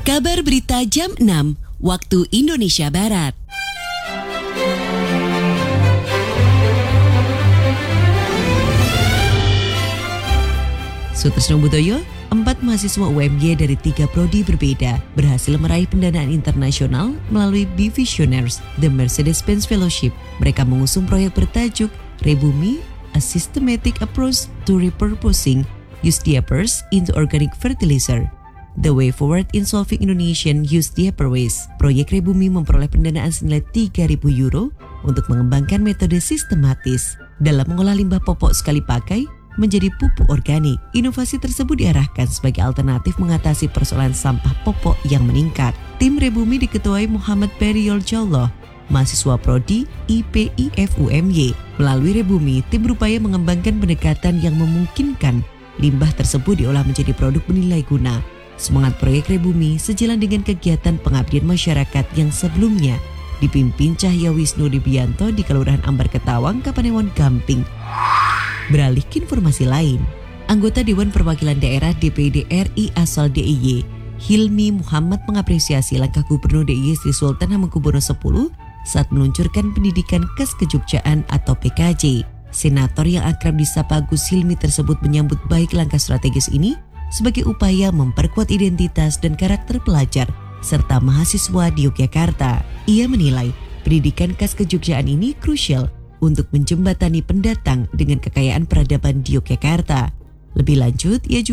Kabar Berita Jam 6, waktu Indonesia Barat. Sutrisno Budoyo, 4 mahasiswa UMY dari 3 prodi berbeda berhasil meraih pendanaan internasional melalui B-Visionaries, The Mercedes-Benz Fellowship. Mereka mengusung proyek bertajuk Rebumi, A Systematic Approach to Repurposing Used Diapers into Organic Fertilizer. The Way Forward in Solving Indonesian Used Diaper Waste. Proyek Rebumi memperoleh pendanaan senilai €3.000 untuk mengembangkan metode sistematis dalam mengolah limbah popok sekali pakai menjadi pupuk organik. Inovasi tersebut diarahkan sebagai alternatif mengatasi persoalan sampah popok yang meningkat. Tim Rebumi diketuai Muhammad Periol Jalloh, mahasiswa prodi IPIF UMY. Melalui Rebumi, tim berupaya mengembangkan pendekatan yang memungkinkan limbah tersebut diolah menjadi produk bernilai guna. Semangat proyek Rebumi sejalan dengan kegiatan pengabdian masyarakat yang sebelumnya dipimpin Cahya Wisnu Dibianto di Kelurahan Ambar Ketawang, Kapanewon Gamping. Beralih ke informasi lain, anggota Dewan Perwakilan Daerah DPD RI asal DIY, Hilmi Muhammad mengapresiasi langkah Gubernur DIY Sri Sultan Hamengkubuwono X saat meluncurkan pendidikan Kesekejogcaan atau PKJ. Senator yang akrab disapa Gus Hilmi tersebut menyambut baik langkah strategis ini sebagai upaya memperkuat identitas dan karakter pelajar serta mahasiswa di Yogyakarta. Ia menilai pendidikan Kesekejogcaan ini krusial untuk menjembatani pendatang dengan kekayaan peradaban di Yogyakarta. Lebih lanjut, ia juga